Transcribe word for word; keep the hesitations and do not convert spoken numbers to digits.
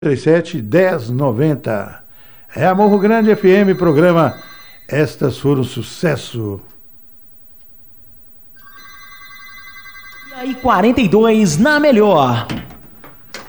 trinta e sete, dez, noventa. É a Morro Grande F M, programa Estas Foram Sucesso. E aí, quarenta e dois na melhor.